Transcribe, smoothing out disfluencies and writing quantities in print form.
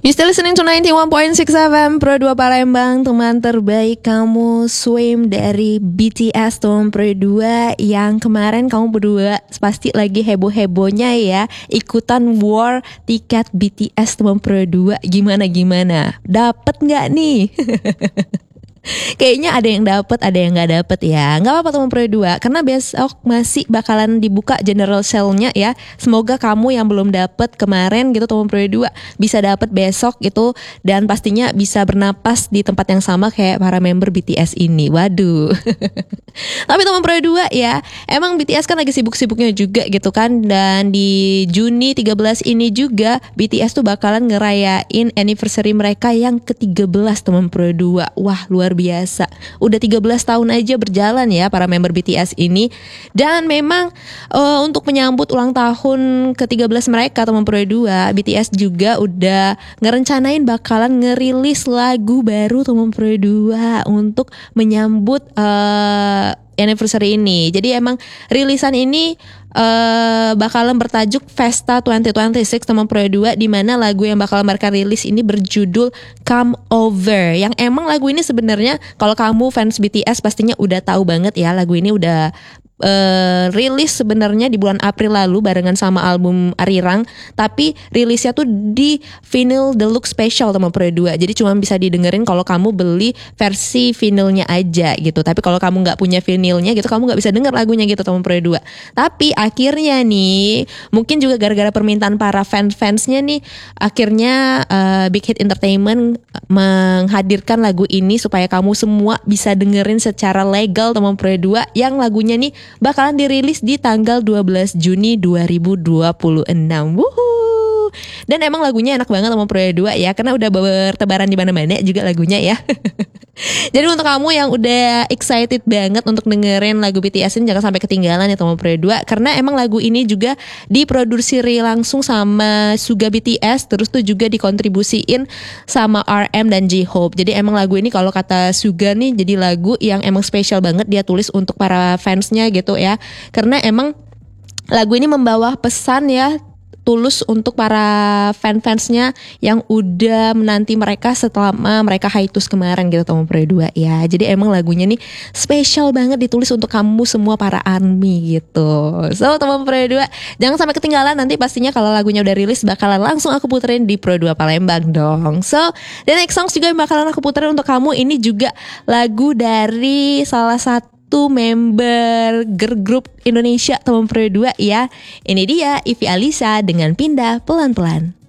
You still listening to 91.6 FM Pro 2 Palembang, teman terbaik kamu. Swim dari BTS teman Pro 2. Yang kemarin kamu berdua pasti lagi heboh-hebohnya ya, ikutan war tiket BTS teman Pro 2. Gimana? Dapet gak nih? Kayaknya ada yang dapet, ada yang nggak dapet ya. Nggak apa-apa teman Pro 2, karena besok masih bakalan dibuka general sale-nya ya. Semoga kamu yang belum dapet kemarin gitu teman Pro 2 bisa dapet besok gitu, dan pastinya bisa bernapas di tempat yang sama kayak para member BTS ini. Waduh. Tapi teman Pro 2 ya, emang BTS kan lagi sibuk-sibuknya juga gitu kan. Dan di Juni 13 ini juga BTS tuh bakalan ngerayain anniversary mereka yang ke-13 teman Pro 2. Wah, luar biasa. Udah 13 tahun aja berjalan ya para member BTS ini. Dan memang untuk menyambut ulang tahun ke-13 mereka teman Pro 2, BTS juga udah ngerencanain bakalan ngerilis lagu baru teman Pro 2 untuk menyambut anniversary ini. Jadi emang rilisan ini bakalan bertajuk Festa 2026 teman Pro 2, di mana lagu yang bakal mereka rilis ini berjudul Come Over. Yang emang lagu ini sebenarnya kalau kamu fans BTS pastinya udah tahu banget ya, lagu ini udah rilis sebenarnya di bulan April lalu barengan sama album Arirang, tapi rilisnya tuh di vinyl deluxe special teman Pro 2. Jadi cuma bisa didengerin kalau kamu beli versi vinylnya aja gitu. Tapi kalau kamu nggak punya vinylnya gitu, kamu nggak bisa denger lagunya gitu teman Pro 2. Tapi akhirnya nih, mungkin juga gara-gara permintaan para fansnya nih, akhirnya Big Hit Entertainment menghadirkan lagu ini supaya kamu semua bisa dengerin secara legal teman Pro 2, yang lagunya nih bakalan dirilis di tanggal 12 Juni 2026. Wuhuu. Dan emang lagunya enak banget sama Pro 2 ya, karena udah bertebaran di mana-mana juga lagunya ya. Jadi untuk kamu yang udah excited banget untuk dengerin lagu BTS ini, jangan sampai ketinggalan ya teman Pro 2, karena emang lagu ini juga diproduksi langsung sama Suga BTS, terus tuh juga dikontribusiin sama RM dan J-Hope. Jadi emang lagu ini kalau kata Suga nih jadi lagu yang emang spesial banget dia tulis untuk para fansnya gitu ya, karena emang lagu ini membawa pesan ya tulus untuk para fansnya yang udah menanti mereka setelah mereka hiatus kemarin gitu teman Pro 2 ya. Jadi emang lagunya nih spesial banget ditulis untuk kamu semua para ARMY gitu. So teman Pro 2, jangan sampai ketinggalan, nanti pastinya kalau lagunya udah rilis bakalan langsung aku puterin di Pro 2 Palembang dong. So the next songs juga yang bakalan aku puterin untuk kamu ini juga lagu dari salah satu member girl group Indonesia teman Pro 2 ya. Ini dia Ivy Alisa dengan Pindah Pelan-Pelan.